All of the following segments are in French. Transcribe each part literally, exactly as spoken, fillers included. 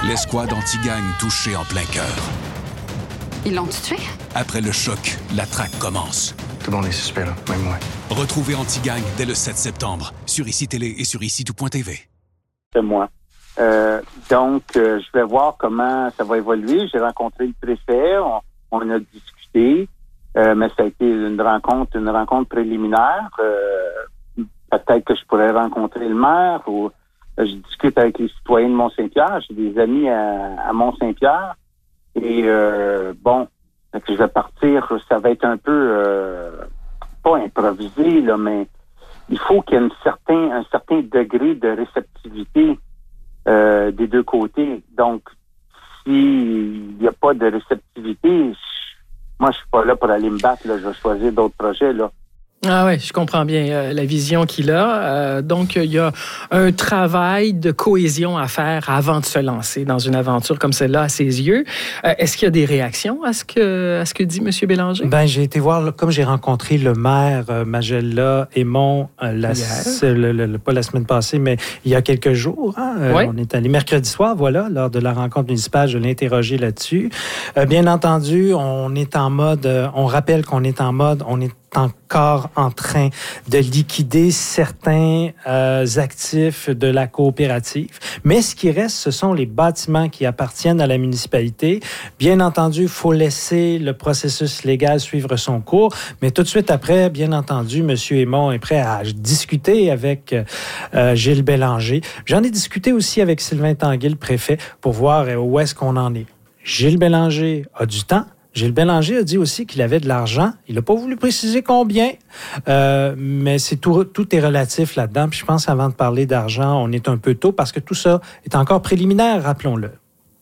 L'escouade anti-gang touchée en plein cœur. Ils l'ont tué? Après le choc, la traque commence. Tout le monde est suspect, là, même moi. Retrouvez Anti-Gang dès le sept septembre sur I C I Télé et sur ici tout point t v. C'est moi. Euh, donc, euh, je vais voir comment ça va évoluer. J'ai rencontré le préfet, on, on a discuté, euh, mais ça a été une rencontre, une rencontre préliminaire. Euh, peut-être que je pourrais rencontrer le maire ou euh, je discute avec les citoyens de Mont-Saint-Pierre. J'ai des amis à, à Mont-Saint-Pierre. Et euh, bon, je vais partir, ça va être un peu, euh, pas improvisé, là, mais il faut qu'il y ait un certain, un certain degré de réceptivité euh, des deux côtés. Donc, s'il n'y a pas de réceptivité, moi, je suis pas là pour aller me battre, là, je vais choisir d'autres projets, là. Ah oui, je comprends bien euh, la vision qu'il a. Euh, donc, il y a un travail de cohésion à faire avant de se lancer dans une aventure comme celle-là à ses yeux. Euh, est-ce qu'il y a des réactions à ce que, à ce que dit M. Bélanger? Ben, j'ai été voir, comme j'ai rencontré le maire euh, Magella Aymon, euh, la, le, le, le, pas la semaine passée, mais il y a quelques jours. Hein, euh, oui. On est allé mercredi soir, voilà, lors de la rencontre municipale, je l'ai interrogé là-dessus. Euh, bien entendu, on est en mode, euh, on rappelle qu'on est en mode, on est encore en train de liquider certains euh, actifs de la coopérative. Mais ce qui reste, ce sont les bâtiments qui appartiennent à la municipalité. Bien entendu, il faut laisser le processus légal suivre son cours. Mais tout de suite après, bien entendu, M. Aymon est prêt à discuter avec euh, Gilles Bélanger. J'en ai discuté aussi avec Sylvain Tanguay, le préfet, pour voir où est-ce qu'on en est. Gilles Bélanger a du temps. Gilles Bélanger a dit aussi qu'il avait de l'argent. Il n'a pas voulu préciser combien, euh, mais c'est tout, tout est relatif là-dedans. Puis je pense qu'avant de parler d'argent, on est un peu tôt parce que tout ça est encore préliminaire, rappelons-le.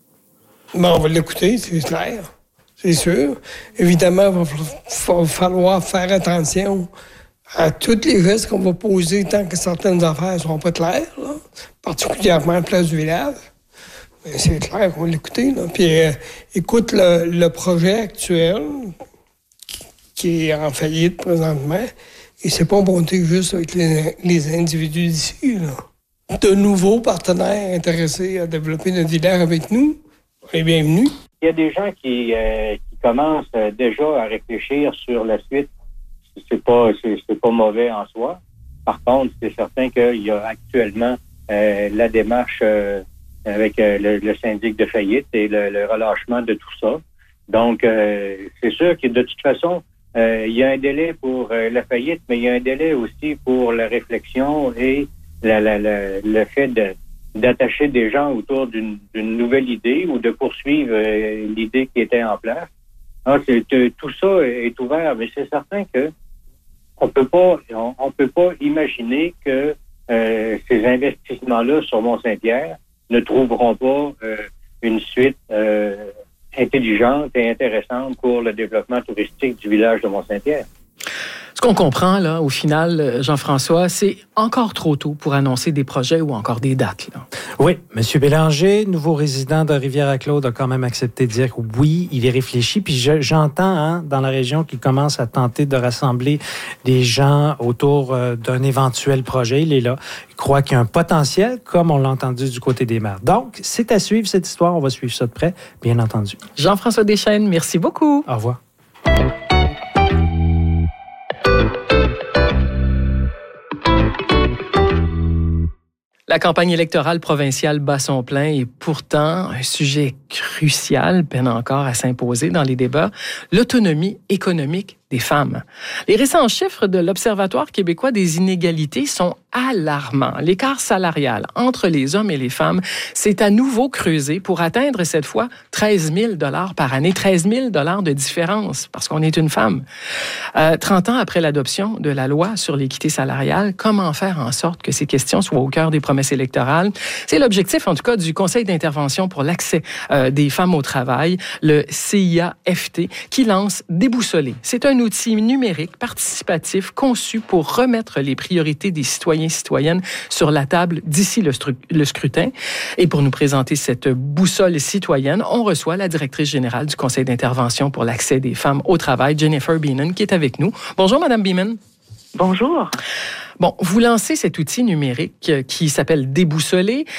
Bon, on va l'écouter, c'est clair, c'est sûr. Évidemment, il va, va falloir faire attention à tous les gestes qu'on va poser tant que certaines affaires ne seront pas claires, là, particulièrement à la place du village. Mais c'est clair qu'on va l'écouter. Là. Puis euh, écoute le, le projet actuel qui, qui est en faillite présentement. Et c'est pas monté juste avec les, les individus d'ici. Là. De nouveaux partenaires intéressés à développer notre village avec nous, et bienvenue. Il y a des gens qui, euh, qui commencent déjà à réfléchir sur la suite. C'est pas, c'est, c'est pas mauvais en soi. Par contre, c'est certain qu'il y a actuellement euh, la démarche euh, avec euh, le, le syndic de faillite et le, le relâchement de tout ça. Donc, euh, c'est sûr que de toute façon, euh, il y a un délai pour euh, la faillite, mais il y a un délai aussi pour la réflexion et la, la, la, le fait de, d'attacher des gens autour d'une, d'une nouvelle idée ou de poursuivre euh, l'idée qui était en place. Alors, c'est, euh, tout ça est ouvert, mais c'est certain que on peut pas, on, on peut pas imaginer que euh, ces investissements-là sur Mont-Saint-Pierre ne trouveront pas euh, une suite euh, intelligente et intéressante pour le développement touristique du village de Mont-Saint-Pierre. Ce qu'on comprend, là, au final, Jean-François, c'est encore trop tôt pour annoncer des projets ou encore des dates. Là. Oui, M. Bélanger, nouveau résident de Rivière-à-Claude, a quand même accepté de dire que oui, il y réfléchit. Puis je, j'entends hein, dans la région qu'il commence à tenter de rassembler des gens autour euh, d'un éventuel projet. Il est là. Il croit qu'il y a un potentiel, comme on l'a entendu du côté des maires. Donc, c'est à suivre cette histoire. On va suivre ça de près, bien entendu. Jean-François Deschênes, merci beaucoup. Au revoir. La campagne électorale provinciale bat son plein et pourtant, un sujet crucial peine encore à s'imposer dans les débats, l'autonomie économique des femmes. Les récents chiffres de l'Observatoire québécois des inégalités sont alarmants. L'écart salarial entre les hommes et les femmes s'est à nouveau creusé pour atteindre cette fois treize mille dollars par année. treize mille dollars de différence parce qu'on est une femme. Euh, trente ans après l'adoption de la loi sur l'équité salariale, comment faire en sorte que ces questions soient au cœur des promesses électorales? C'est l'objectif, en tout cas, du Conseil d'intervention pour l'accès euh, des femmes au travail, le C I A F T, qui lance Déboussolé. C'est un outil numérique participatif conçu pour remettre les priorités des citoyens et citoyennes sur la table d'ici le, stru- le scrutin. Et pour nous présenter cette boussole citoyenne, on reçoit la directrice générale du Conseil d'intervention pour l'accès des femmes au travail, Jennifer Beaman, qui est avec nous. Bonjour, Madame Beaman. Bonjour. Bon, vous lancez cet outil numérique qui s'appelle Déboussolé.